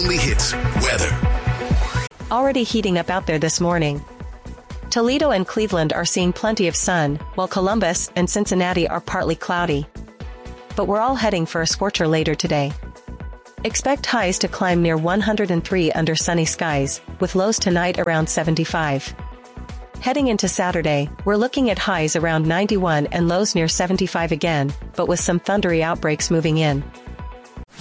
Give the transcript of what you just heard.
Weekly Hits weather. Already heating up out there this morning. Toledo and Cleveland are seeing plenty of sun, while Columbus and Cincinnati are partly cloudy. But we're all heading for a scorcher later today. Expect highs to climb near 103 under sunny skies, with lows tonight around 75. Heading into Saturday, we're looking at highs around 91 and lows near 75 again, but with some thundery outbreaks moving in.